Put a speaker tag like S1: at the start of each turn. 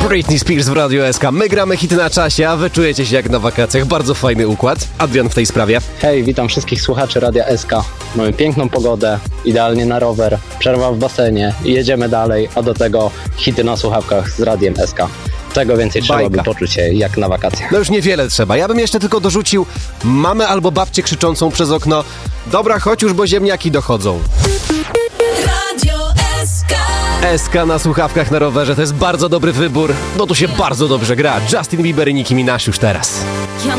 S1: Britney Spears w Radiu SK. My gramy hity na czasie, a wy czujecie się jak na wakacjach. Bardzo fajny układ. Adrian w tej sprawie.
S2: Hej, witam wszystkich słuchaczy Radia SK. Mamy piękną pogodę, idealnie na rower, przerwa w basenie i jedziemy dalej, a do tego hity na słuchawkach z Radiem SK. Czego więcej trzeba, by poczuć się jak na wakacjach.
S1: No już niewiele trzeba. Ja bym jeszcze tylko dorzucił mamę albo babcię krzyczącą przez okno: dobra, chodź już, bo ziemniaki dochodzą.
S3: Radio SK.
S1: SK na słuchawkach na rowerze to jest bardzo dobry wybór, bo tu się bardzo dobrze gra. Justin Bieber i Nicki Minaj już teraz.